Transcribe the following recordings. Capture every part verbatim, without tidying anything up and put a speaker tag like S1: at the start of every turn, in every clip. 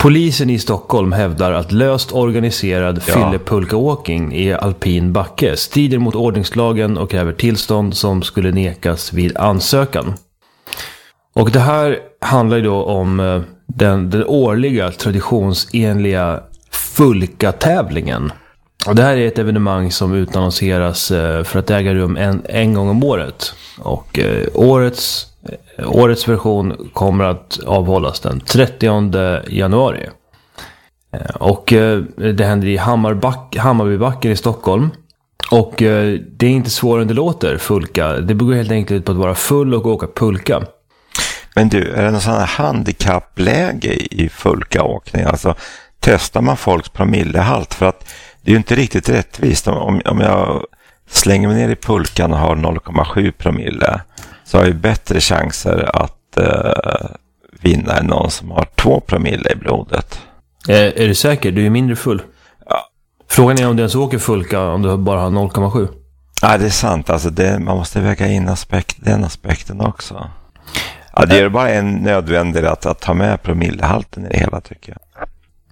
S1: Polisen i Stockholm hävdar att löst organiserad
S2: Ja.
S1: fyllepulkaåkning i alpin backe strider mot ordningslagen och kräver tillstånd som skulle nekas vid ansökan. Och det här handlar ju då om eh, den, den årliga traditionsenliga Fulka-tävlingen. Och det här är ett evenemang som utannonseras eh, för att äga rum en, en gång om året. Och eh, årets, eh, årets version kommer att avhållas den trettionde januari. Eh, och eh, det händer i Hammarback, Hammarbybacken i Stockholm. Och eh, det är inte svårare än det låter, Fulka. Det går helt enkelt ut på att vara full och åka pulka.
S2: Men du, är det någon sån här handikappläge i Fulkaåkning? Alltså, testar man folks promillehalt? För att det är ju inte riktigt rättvist. Om, om jag slänger mig ner i pulkan och har noll komma sju promille så har jag ju bättre chanser att eh, vinna än någon som har två promille i blodet.
S1: Är, är du säker? Du är mindre full.
S2: Ja.
S1: Frågan är om du ens åker Fulka om du bara har noll komma sju.
S2: Ja, det är sant. Alltså det, man måste väga in aspekt, den aspekten också. Ja, det är bara en nödvändig att, att ta med promillehalten i det hela, tycker jag.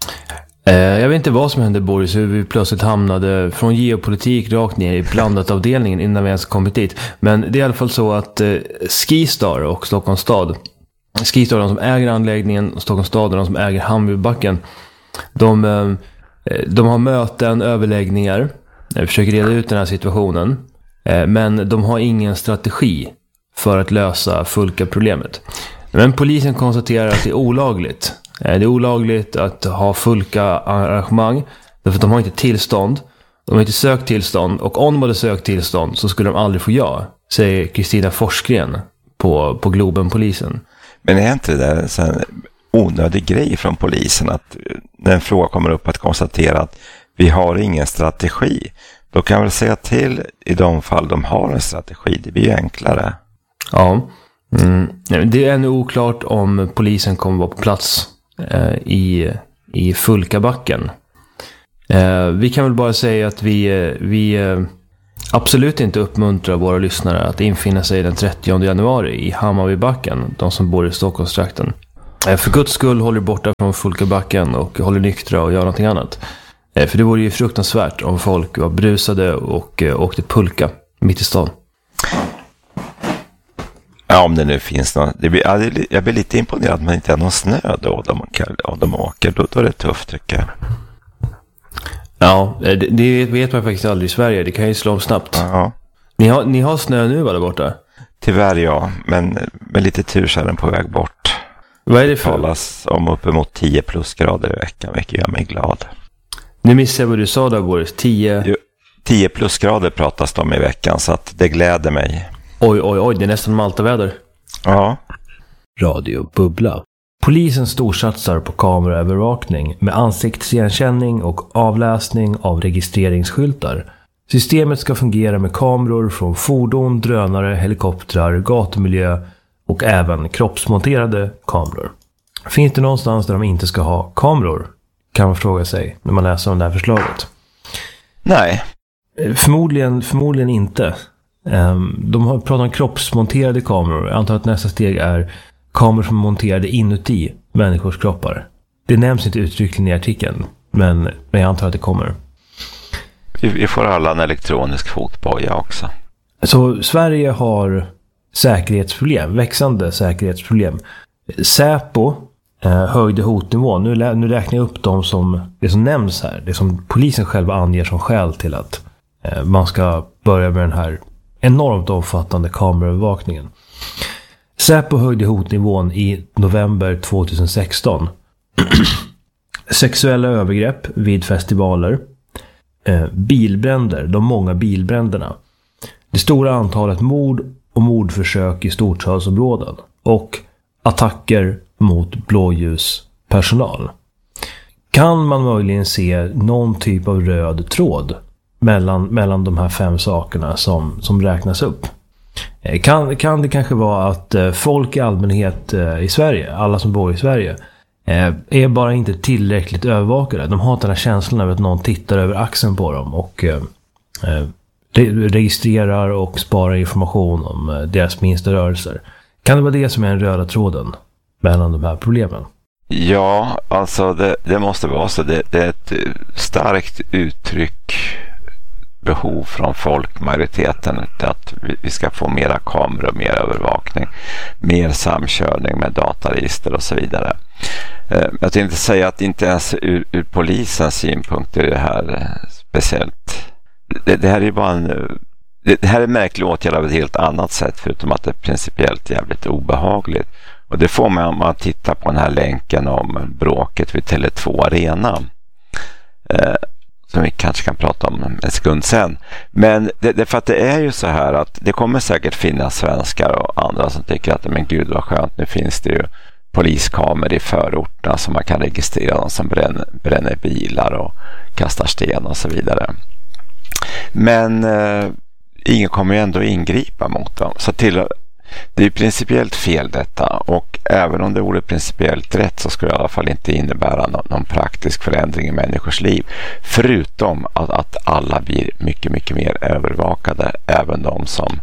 S1: Jag vet inte vad som hände, Boris, hur vi plötsligt hamnade från geopolitik rakt ner i blandat avdelningen innan vi ens kommit dit. Men det är i alla fall så att eh, Skistar och Stockholms stad, Skistar är de som äger anläggningen och Stockholms stad är de som äger Hammarbybacken. De, eh, de har möten, överläggningar, de försöker reda ut den här situationen. Eh, men de har ingen strategi för att lösa Fulka-problemet. Men polisen konstaterar att det är olagligt. Det är olagligt att ha Fulka-arrangemang därför att de har inte tillstånd. De har inte sökt tillstånd, och om de hade sökt tillstånd så skulle de aldrig få ja, säger Kristina Forsgren på, på Globen-polisen.
S2: Men är inte det där en sån onödig grej från polisen att när en fråga kommer upp att konstatera att vi har ingen strategi, då kan jag väl säga till i de fall de har en strategi, det blir ju enklare.
S1: Ja, mm. Det är ännu oklart om polisen kommer vara på plats eh, i, i Fulkabacken. Eh, vi kan väl bara säga att vi, vi eh, absolut inte uppmuntrar våra lyssnare att infinna sig den trettionde januari i Hammarbybacken, de som bor i Stockholmstrakten. Eh, för Guds skull håller borta från Fulkabacken och håller nyktra och gör någonting annat. Eh, för det vore ju fruktansvärt om folk var brusade och eh, åkte pulka mitt i stan.
S2: Ja, om det nu finns någon. Det blir, ja, det, jag blir lite imponerad att man inte har någon snö då de, och de åker. Då, då är det tufft, tycker jag.
S1: Ja, det, det vet man faktiskt aldrig i Sverige. Det kan ju slå om snabbt.
S2: Ja.
S1: Ni har, ni har snö nu där borta?
S2: Tyvärr ja, men med lite tur så är den på väg bort.
S1: Vad är det för?
S2: Det talas om uppemot tio plusgrader i veckan, vilket gör mig glad.
S1: Nu missade jag vad du sa där, Boris. tio...
S2: tio plusgrader pratas det om i veckan, så att det gläder mig.
S1: Oj, oj, oj, det är nästan Maltaväder.
S2: Ja.
S1: Radio Bubbla. Polisen storsatsar på kameraövervakning med ansiktsigenkänning och avläsning av registreringsskyltar. Systemet ska fungera med kameror från fordon, drönare, helikoptrar, gatumiljö och även kroppsmonterade kameror. Finns det någonstans där de inte ska ha kameror? Kan man fråga sig när man läser om det här förslaget.
S2: Nej.
S1: Förmodligen, förmodligen inte. De har pratat om kroppsmonterade kameror. Jag antar att nästa steg är kameror som är monterade inuti människors kroppar. Det nämns inte uttryckligen i artikeln, men, men jag antar att det kommer.
S2: Vi får alla en elektronisk fotboja också.
S1: Så Sverige har säkerhetsproblem, växande säkerhetsproblem. Säpo eh, höjde hotnivån. Nu, nu räknar jag upp dem som, det som nämns här. Det som polisen själva anger som skäl till att eh, man ska börja med den här enormt omfattande kameraövervakningen. Säpo höjde hotnivån i november tjugohundrasexton. Sexuella övergrepp vid festivaler. Eh, bilbränder, de många bilbränderna. Det stora antalet mord och mordförsök i storstadsområden. Och attacker mot blåljuspersonal. Kan man möjligen se någon typ av röd tråd mellan, mellan de här fem sakerna som, som räknas upp? Kan, kan det kanske vara att folk i allmänhet i Sverige, alla som bor i Sverige, är bara inte tillräckligt övervakade? De har den här känslan av att någon tittar över axeln på dem och eh, registrerar och sparar information om deras minsta rörelser. Kan det vara det som är den röda tråden mellan de här problemen?
S2: Ja, alltså det, det måste vara så. Det, det är ett starkt uttryck behov från folkmajoriteten att vi ska få mera kameror, mer övervakning, mer samkörning med dataregister och så vidare. Jag tänkte säga att inte ens ur, ur polisens synpunkt är det här speciellt. Det, det här är bara en, det här är en märklig åtgärd av ett helt annat sätt, förutom att det är principiellt jävligt obehagligt. Och det får man om man tittar på den här länken om bråket vid Tele två Arena. Eh, som vi kanske kan prata om en sekund sen. Men det, det, för att det är ju så här att det kommer säkert finnas svenskar och andra som tycker att men gud vad skönt, nu finns det ju poliskameror i förorterna som man kan registrera, de som bränner, bränner bilar och kastar sten och så vidare. Men eh, ingen kommer ju ändå ingripa mot dem. Så till, det är principiellt fel detta, och även om det vore principiellt rätt så skulle det i alla fall inte innebära någon, någon praktisk förändring i människors liv, förutom att, att alla blir mycket, mycket mer övervakade, även de som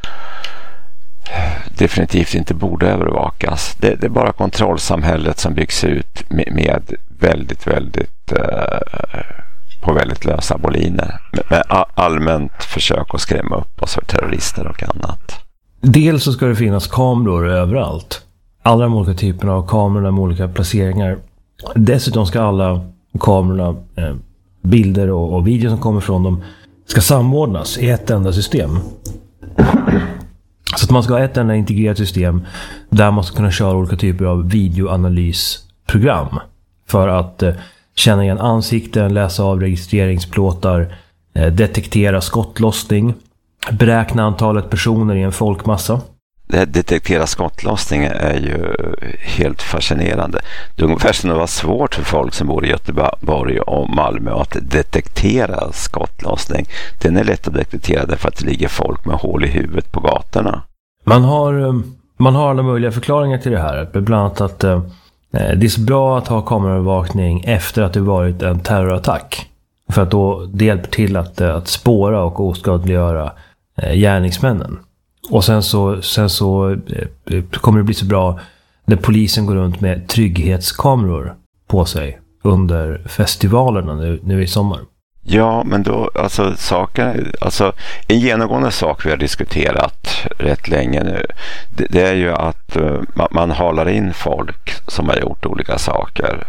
S2: definitivt inte borde övervakas. Det, det är bara kontrollsamhället som byggs ut med, med väldigt, väldigt eh, på väldigt lösa boliner, med, med allmänt försök att skrämma upp oss för terrorister och annat.
S1: Dels så ska det finnas kameror överallt. Alla de olika typerna av kameror med olika placeringar. Dessutom ska alla kamerorna, eh, bilder och, och videor som kommer från dem ska samordnas i ett enda system. Så att man ska ha ett enda integrerat system där man ska kunna köra olika typer av videoanalysprogram för att eh, känna igen ansikten, läsa av registreringsplåtar, eh, detektera skottlossning, beräkna antalet personer i en folkmassa.
S2: Det detektera skottlossning är ju helt fascinerande. Det är ungefär som det var svårt för folk som bor i Göteborg och Malmö att detektera skottlossning. Den är lätt att detektera därför att det ligger folk med hål i huvudet på gatorna.
S1: Man har, man har alla möjliga förklaringar till det här. Bland annat att eh, det är så bra att ha kameraövervakning efter att det varit en terrorattack. För att då det hjälper till att, att spåra och oskadliggöra eh, gärningsmännen. Och sen så, sen så eh, kommer det bli så bra när polisen går runt med trygghetskameror på sig under festivalerna nu, nu i sommar.
S2: Ja, men då, alltså saker, alltså en genomgående sak vi har diskuterat rätt länge nu, det, det är ju att uh, man, man halar in folk som har gjort olika saker.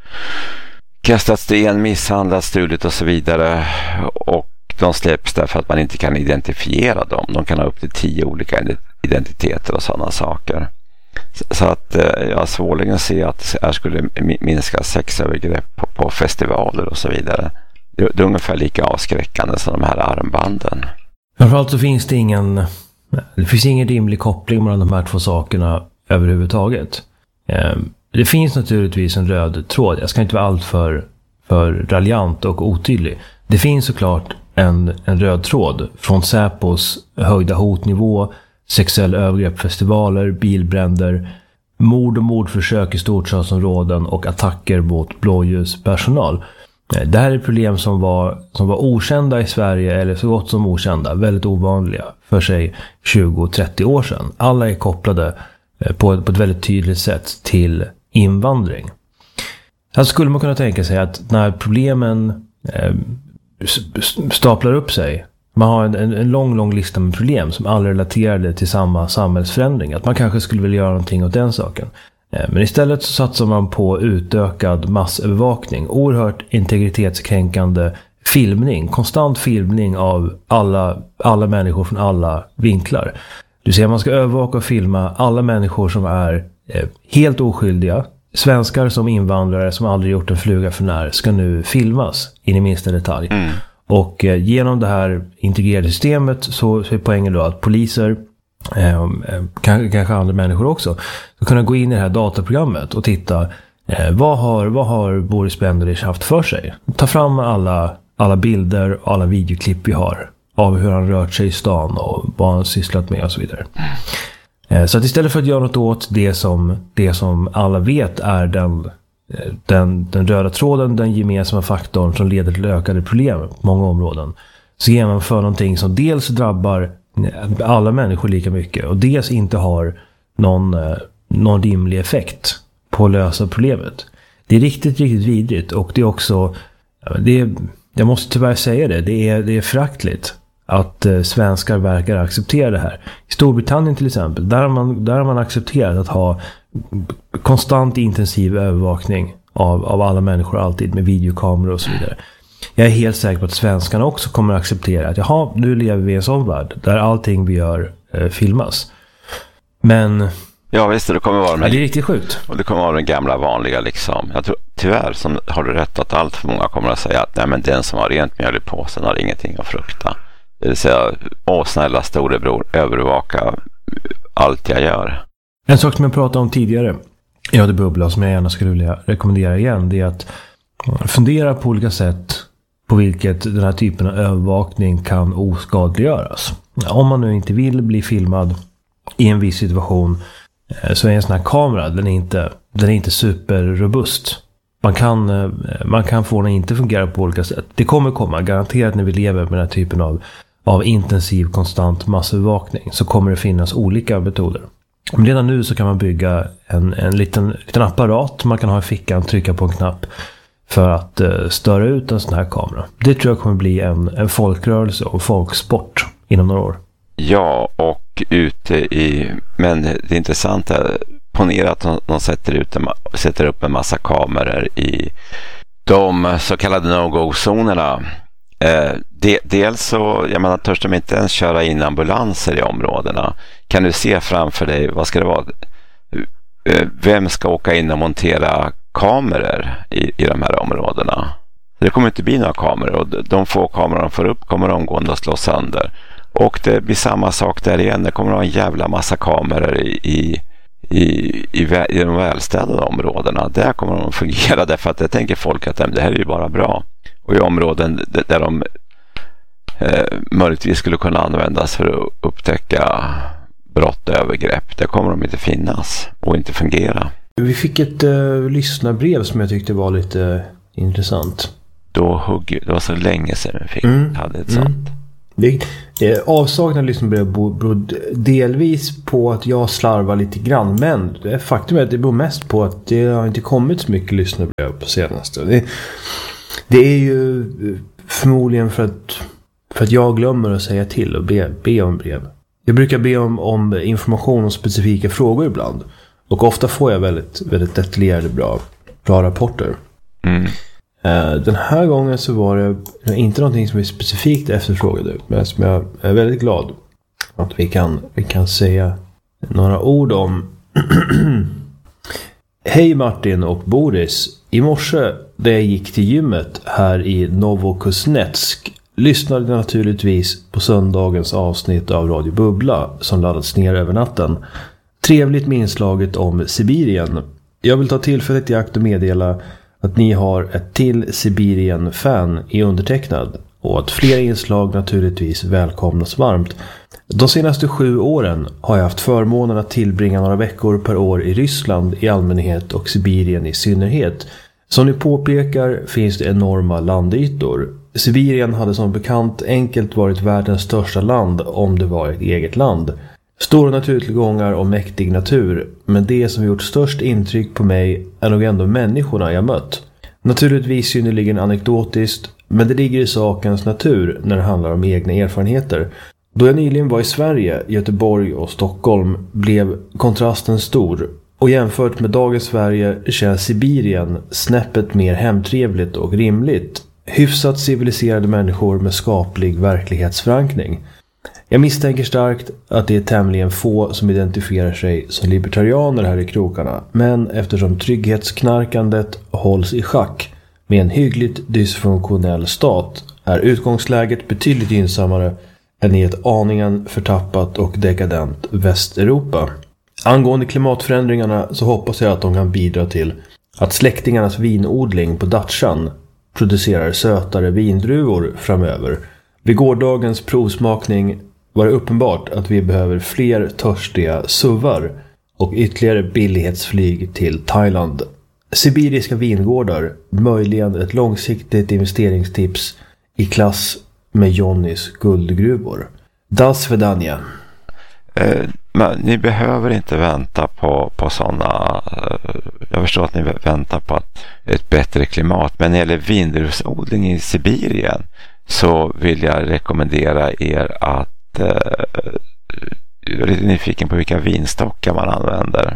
S2: Kastat sten, misshandlat, stulit och så vidare, och de släpps därför att man inte kan identifiera dem. De kan ha upp till tio olika identiteter och sådana saker. Så att jag svårligen ser att det här skulle minska sexövergrepp på, på festivaler och så vidare. Det är ungefär lika avskräckande som de här armbanden.
S1: Framförallt så finns det ingen det finns ingen rimlig koppling mellan de här två sakerna överhuvudtaget. Det finns naturligtvis en röd tråd. Jag ska inte vara allt för, för raljant och otydlig. Det finns såklart en, en röd tråd från Säpos höjda hotnivå, sexuella övergreppfestivaler, bilbränder, mord och mordförsök i storstadsområden och attacker mot blåljuspersonal. Det här är problem som var, som var okända i Sverige, eller så gott som okända, väldigt ovanliga för sig tjugo trettio år sedan. Alla är kopplade på, på ett väldigt tydligt sätt till invandring. Här skulle man kunna tänka sig att när problemen eh, staplar upp sig, man har en, en lång, lång lista med problem som alla relaterade till samma samhällsförändring, att man kanske skulle vilja göra någonting åt den saken. Men istället så satsar man på utökad massövervakning, oerhört integritetskränkande filmning, konstant filmning av alla, alla människor från alla vinklar. Du ser, man ska övervaka och filma alla människor som är eh, helt oskyldiga. Svenskar som invandrare som aldrig gjort en fluga för när ska nu filmas in i minsta detalj. Mm. Och eh, genom det här integrerade systemet så, så är poängen då att poliser, eh, kanske, kanske andra människor också, ska kunna gå in i det här dataprogrammet och titta eh, vad har, vad har Boris Benderish haft för sig. Ta fram alla, alla bilder och alla videoklipp vi har av hur han rört sig i stan och vad han sysslat med och så vidare. Så att istället för att göra något åt det som, det som alla vet är den, den, den röda tråden, den gemensamma faktorn som leder till ökade problem på många områden, så ger man för någonting som dels drabbar alla människor lika mycket och dels inte har någon, någon rimlig effekt på att lösa problemet. Det är riktigt, riktigt vidrigt, och det är också, det är, jag måste tyvärr säga det, det är, det är föraktligt att eh, svenskar verkar acceptera det här. I Storbritannien till exempel, där har man, där har man accepterat att ha konstant intensiv övervakning av, av alla människor, alltid med videokameror och så vidare. Jag är helt säker på att svenskarna också kommer att acceptera att jaha, nu lever vi i en sån värld där allting vi gör eh, filmas. Men
S2: ja visst, det kommer vara
S1: ja, det är riktigt sjukt.
S2: Och det kommer vara den gamla vanliga liksom. Jag tror tyvärr, som har du rätt, att allt för många kommer att säga att nej, men den som har rent mjöl i påsen har ingenting att frukta. Det vill säga, åh snälla storebror, övervaka allt jag gör.
S1: En sak som jag pratade om tidigare i Radio Bubbla, som jag gärna skulle vilja rekommendera igen, det är att fundera på olika sätt på vilket den här typen av övervakning kan oskadliggöras. Om man nu inte vill bli filmad i en viss situation, så är en sån här kamera, den är inte, den är inte superrobust. Man kan, man kan få den inte fungera på olika sätt. Det kommer komma, garanterat, när vi lever med den här typen av, av intensiv, konstant massövervakning, så kommer det finnas olika metoder. Men redan nu så kan man bygga en, en liten, liten apparat man kan ha i fickan, trycka på en knapp för att uh, störa ut en sån här kamera. Det tror jag kommer bli en, en folkrörelse och folksport inom några år.
S2: Ja, och ute i, men det intressanta är, ponera att de, de sätter, ut en, sätter upp en massa kameror i de så kallade no-go-zonerna. Eh, de, dels så, jag menar, törs de inte ens köra in ambulanser i områdena. Kan du se framför dig, vad ska det vara? Eh, vem ska åka in och montera kameror i, i de här områdena? Det kommer inte bli några kameror, och de få kameror de får upp kommer omgående att slå sönder. Och det blir samma sak där igen. Det kommer att ha en jävla massa kameror i, i, i, i, i de välställda områdena. Där kommer de att fungera, därför att det tänker folk att det här är ju bara bra. Och i områden där de eh, möjligtvis skulle kunna användas för att upptäcka brott och övergrepp, där kommer de inte finnas och inte fungera.
S1: Vi fick ett uh, lyssnarbrev som jag tyckte var lite uh, intressant.
S2: Då hugg, det var så länge sedan vi fick mm. hade ett mm. sånt.
S1: Det, eh, avsaknad lyssnarbrev beror delvis på att jag slarvar lite grann, men det faktum är att det beror mest på att det har inte kommit så mycket lyssnarbrev på senaste. Det, det är ju förmodligen för att, för att jag glömmer att säga till och be, be om brev. Jag brukar be om, om information om specifika frågor ibland, och ofta får jag väldigt, väldigt detaljerade bra, bra rapporter.
S2: Mm.
S1: Den här gången så var det inte någonting som är specifikt efterfrågade, men som jag är väldigt glad att vi kan, vi kan säga några ord om. Hej Martin och Boris. I morse där jag gick till gymmet här i Novokuznetsk lyssnade naturligtvis på söndagens avsnitt av Radio Bubbla som laddats ner över natten. Trevligt med inslaget om Sibirien. Jag vill ta tillfället i akt och meddela att ni har ett till Sibirien-fan i undertecknad, och att fler inslag naturligtvis välkomnas varmt. De senaste sju åren har jag haft förmånen att tillbringa några veckor per år i Ryssland i allmänhet och Sibirien i synnerhet. Som ni påpekar finns det enorma landytor. Sibirien hade som bekant enkelt varit världens största land om det var ett eget land. Stora naturtillgångar och mäktig natur, men det som gjort störst intryck på mig är nog ändå människorna jag mött. Naturligtvis synnerligen anekdotiskt, men det ligger i sakens natur när det handlar om egna erfarenheter. Då jag nyligen var i Sverige, Göteborg och Stockholm blev kontrasten stor, och jämfört med dagens Sverige känns Sibirien snäppet mer hemtrevligt och rimligt. Hyfsat civiliserade människor med skaplig verklighetsförankring. Jag misstänker starkt att det är tämligen få som identifierar sig som libertarianer här i krokarna, men eftersom trygghetsknarkandet hålls i schack med en hyggligt dysfunktionell stat är utgångsläget betydligt gynnsammare än i ett aningen förtappat och dekadent Västeuropa. Angående klimatförändringarna så hoppas jag att de kan bidra till att släktingarnas vinodling på Datchan producerar sötare vindruvor framöver. Vid gårdagens provsmakning var det uppenbart att vi behöver fler törstiga suvar och ytterligare billighetsflyg till Thailand. Sibiriska vingårdar, möjligen ett långsiktigt investeringstips i klass med Johnnys guldgruvor. Das Vedanja.
S2: Eh, men ni behöver inte vänta på, på sådana. Eh, jag förstår att ni väntar på att ett bättre klimat. Men när det gäller vindruvsodling i Sibirien så vill jag rekommendera er att eh, jag är lite nyfiken på vilka vinstockar man använder.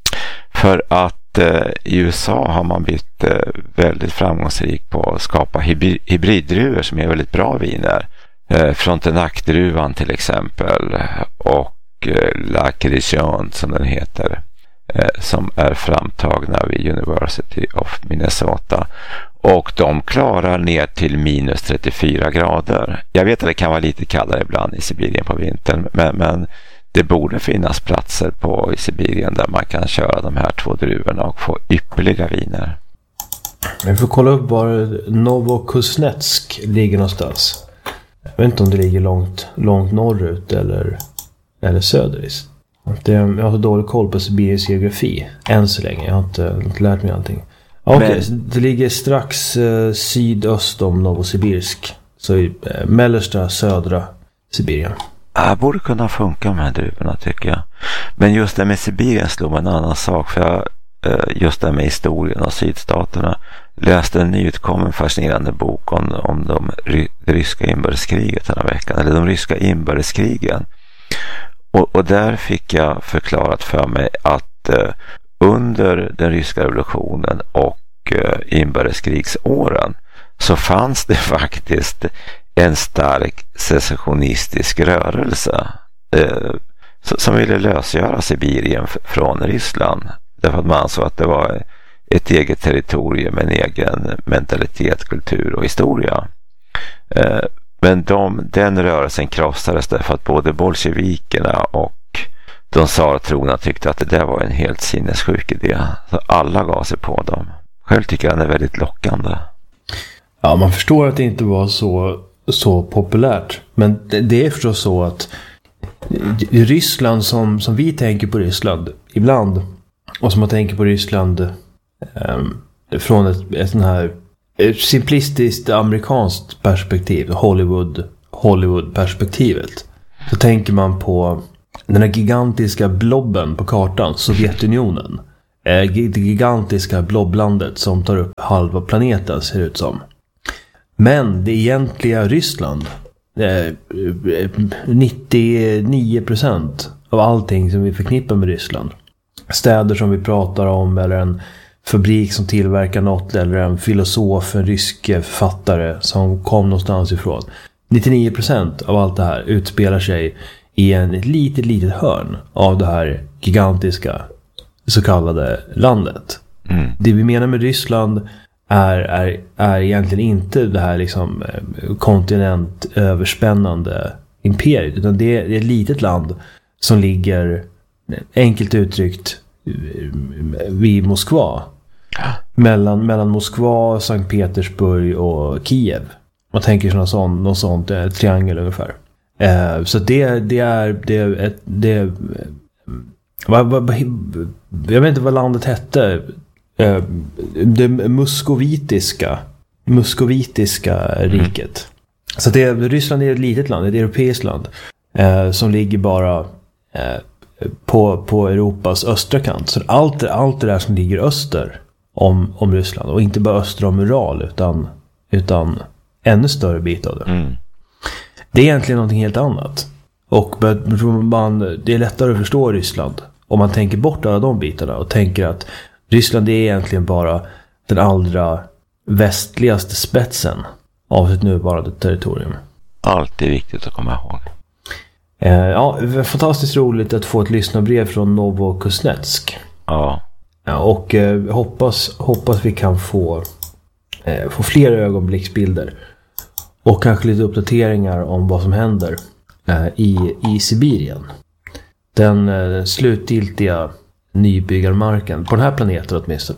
S2: För att eh, i U S A har man blivit eh, väldigt framgångsrik på att skapa hybrid, hybriddruvor som är väldigt bra viner. Eh, Frontenac-druvan till exempel och eh, La Création som den heter. Eh, som är framtagna vid University of Minnesota. Och de klarar ner till minus trettiofyra grader. Jag vet att det kan vara lite kallare ibland i Sibirien på vintern. Men, men det borde finnas platser på i Sibirien där man kan köra de här två druvorna och få ypperliga viner.
S1: Jag får kolla upp var Novokuznetsk ligger någonstans. Jag vet inte om det ligger långt, långt norrut eller, eller söderut. Det, jag har så dålig koll på Sibiriens geografi än så länge. Jag har inte, inte lärt mig allting. Okej, okay, det ligger strax eh, sydöst om Novosibirsk. Så i eh, mellersta södra Sibirien.
S2: Det borde kunna funka med de här druvorna tycker jag. Men just det med Sibirien slog mig en annan sak. För jag, just det med historien och sydstaterna. Läste en nyutkommen fascinerande bok om, om de ry, det ryska inbördeskriget den här veckan. Eller de ryska inbördeskrigen. Och, och där fick jag förklarat för mig att eh, under den ryska revolutionen och eh, inbördeskrigsåren så fanns det faktiskt en stark secessionistisk rörelse eh, som ville lösgöra Sibirien f- från Ryssland. Därför att man ansåg att det var ett eget territorium med en egen mentalitet, kultur och historia. Eh, men de, den rörelsen krossades därför att både bolsjevikerna och de tsartrogna tyckte att det där var en helt sinnessjuk idé. Så alla gav sig på dem. Själv tycker jag den är väldigt lockande.
S1: Ja, man förstår att det inte var så så populärt. Men det, det är förstås så att Ryssland som, som vi tänker på Ryssland ibland och som man tänker på Ryssland eh, från ett, ett sån här simplistiskt amerikanskt perspektiv, Hollywood, Hollywood-perspektivet, så tänker man på den här gigantiska blobben på kartan, Sovjetunionen. Eh, det gigantiska blobblandet som tar upp halva planeten ser ut som. Men det egentliga Ryssland, nittionio procent av allting som vi förknippar med Ryssland, städer som vi pratar om, eller en fabrik som tillverkar något, eller en filosof, en rysk författare som kom någonstans ifrån. nittionio procent av allt det här utspelar sig i en ett litet, litet hörn av det här gigantiska så kallade landet. Mm. Det vi menar med Ryssland Är, är, är egentligen inte det här liksom kontinent överspännande imperiet, utan det är, det är ett litet land som ligger enkelt uttryckt vid Moskva. Mellan, mellan Moskva, Sankt Petersburg och Kiev. Man tänker sådana sån, någon sånt eh, triangel ungefär. Eh, så det, det är det, ett, det va, va, va, jag vet inte vad landet hette. Det muskovitiska muskovitiska riket. Mm. Så det, Ryssland är ett litet land, ett europeiskt land eh, som ligger bara eh, på, på Europas östra kant. Så allt, allt det där som ligger öster om, om Ryssland, och inte bara öster om Ural utan, utan ännu större bit av det. Mm. Det är egentligen någonting helt annat. Och man, det är lättare att förstå Ryssland om man tänker bort alla de bitarna och tänker att Ryssland är egentligen bara den allra västligaste spetsen av sitt nuvarande territorium.
S2: Allt är viktigt att komma ihåg.
S1: Eh, ja, fantastiskt roligt att få ett lyssnarbrev från Novokuznetsk.
S2: Ja.
S1: Ja, och eh, hoppas, hoppas vi kan få, eh, få fler ögonblicksbilder. Och kanske lite uppdateringar om vad som händer eh, i, i Sibirien. Den eh, slutgiltiga nybyggarmarken på den här planeten åtminstone.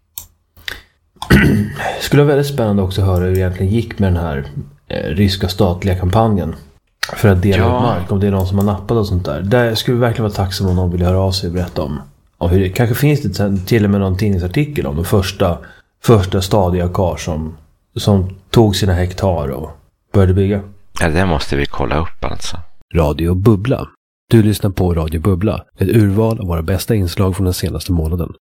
S1: Skulle vara väldigt spännande också att höra hur det egentligen gick med den här eh, ryska statliga kampanjen för att dela ja. ut mark, om det är någon som har nappat och sånt där. Där skulle vi verkligen vara tacksam om någon vill höra av sig och berätta om, om hur det, kanske finns det till och med någon tidningsartikel om den första, första stadiga kar som, som tog sina hektar och började bygga.
S2: Ja, det måste vi kolla upp alltså.
S1: Radio Bubbla.
S3: Du lyssnar på Radio Bubbla, ett urval av våra bästa inslag från den senaste månaden.